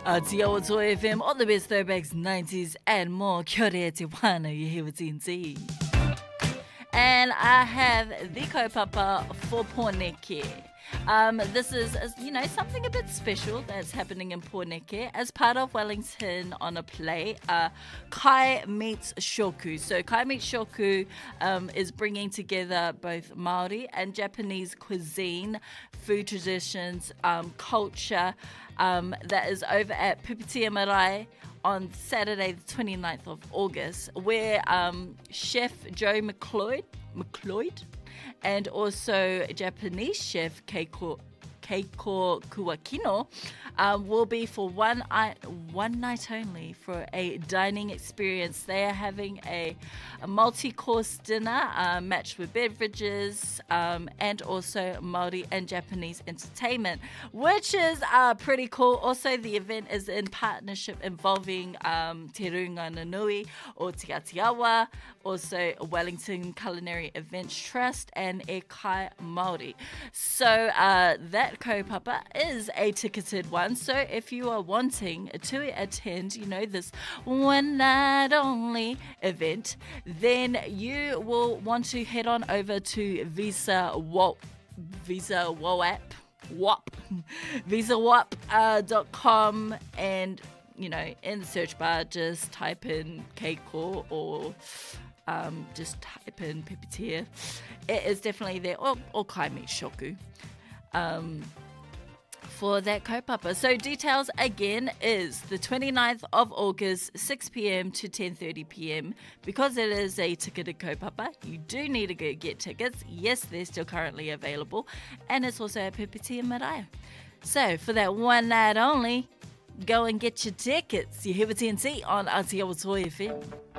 Aotearoa Toi FM, all the best throwbacks, 90s and more. Kia ora te whānau, you're here with TNT. And I have the kaupapa for Pōneke. This is, something a bit special that's happening in Pōneke as part of Wellington on a Play, Kai Meets Shoku. So Kai Meets Shoku is bringing together both Māori and Japanese cuisine, food traditions, culture, that is over at Pipitia Marae on Saturday the 29th of August, where Chef Joe McLeod and also Japanese chef Keiko Kuakino will be for one night only for a dining experience. They are having a multi-course dinner matched with beverages and also Māori and Japanese entertainment, which is pretty cool. Also, the event is in partnership involving Te Runga Nanui o Te Atiawa, also Wellington Culinary Events Trust and E Kai Māori. So that kaupapa is a ticketed one, so if you are wanting to attend, this one night only event, then you will want to head on over to visawap.com and in the search bar just type in Keiko or just type in Pipitia. It is definitely there, or Kai Meets Shoku. For that kaupapa. So details again is the 29th of August, 6 p.m. to 10:30 p.m. Because it is a ticketed kaupapa, you do need to go get tickets. Yes, they're still currently available. And it's also at Pipitia Marae. So for that one night only, go and get your tickets. You're here with TNT on Aotearoa Toi FM.